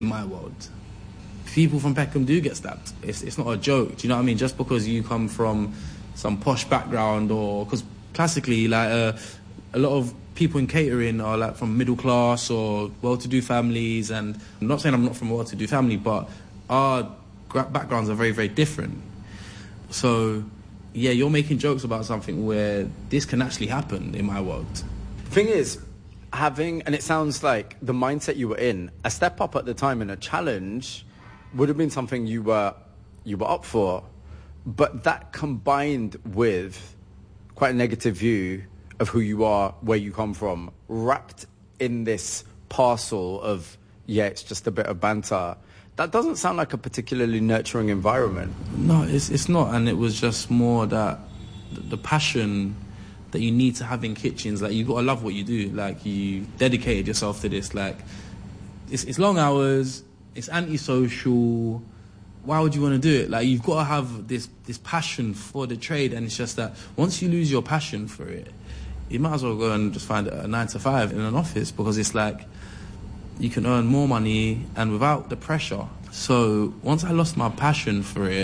in my world. People from Peckham do get stabbed. It's not a joke. Do you know what I mean? Just because you come from some posh background, or because classically, like a lot of people in catering are like from middle class or well-to-do families, and I'm not saying I'm not from a well-to-do family, but our backgrounds are very, very different. So, yeah, you're making jokes about something where this can actually happen in my world. The thing is, and it sounds like the mindset you were in, a step up at the time and a challenge would have been something you were up for, but that combined with quite a negative view of who you are, where you come from, wrapped in this parcel of, it's just a bit of banter. That doesn't sound like a particularly nurturing environment. No, it's not, and it was just more that the passion that you need to have in kitchens, like, you got to love what you do. Like, you dedicated yourself to this. Like, it's long hours, it's antisocial. Why would you want to do it? Like, you've got to have this passion for the trade, and it's just that once you lose your passion for it, you might as well go and just find a 9-to-5 in an office, because it's like you can earn more money and without the pressure. So once I lost my passion for it,